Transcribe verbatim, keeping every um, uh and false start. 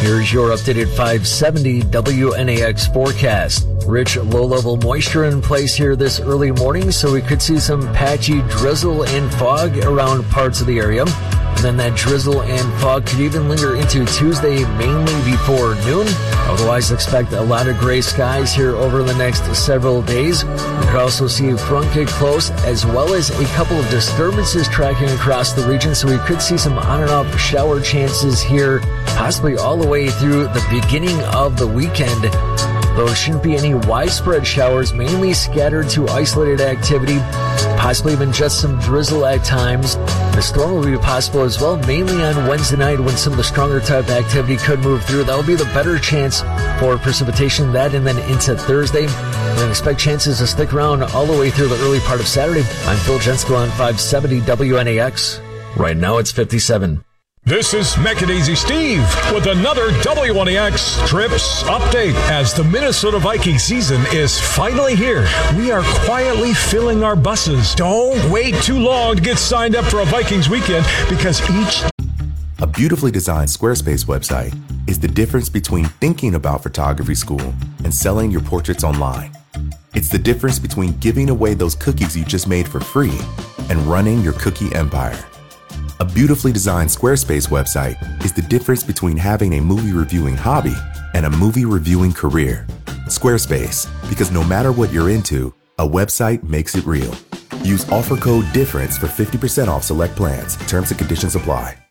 Here's your updated five seventy W N A X forecast. Rich low-level moisture in place here this early morning, so we could see some patchy drizzle and fog around parts of the area. And then that drizzle and fog could even linger into Tuesday, mainly before noon. Otherwise, expect a lot of gray skies here over the next several days. We could also see a front get close, as well as a couple of disturbances tracking across the region, so we could see some on and off shower chances here, possibly all the way through the beginning of the weekend. Though there shouldn't be any widespread showers, mainly scattered to isolated activity, possibly even just some drizzle at times. The storm will be possible as well, mainly on Wednesday night when some of the stronger type activity could move through. That will be the better chance for precipitation, that and then into Thursday. And expect chances to stick around all the way through the early part of Saturday. I'm Phil Jensko on five seventy W N A X. Right now it's fifty-seven. This is Macadaisy Steve with another W N A X Trips update. As the Minnesota Viking season is finally here, we are quietly filling our buses. Don't wait too long to get signed up for a Vikings weekend, because each... A beautifully designed Squarespace website is the difference between thinking about photography school and selling your portraits online. It's the difference between giving away those cookies you just made for free and running your cookie empire. A beautifully designed Squarespace website is the difference between having a movie reviewing hobby and a movie reviewing career. Squarespace, because no matter what you're into, a website makes it real. Use offer code DIFFERENCE for fifty percent off select plans. Terms and conditions apply.